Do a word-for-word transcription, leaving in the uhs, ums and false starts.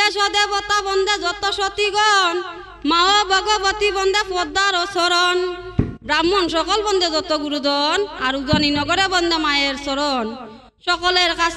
নির্দেশ দেবতা বন্দে যত সতীগণ, মা ও ভগবতী বন্দে পদ্মার চরণ। ব্রাহ্মণ সকল বন্দে যত গুরুজন, আর উজনি নগরে বন্দে মায়ের চরণ। সকলের কাছে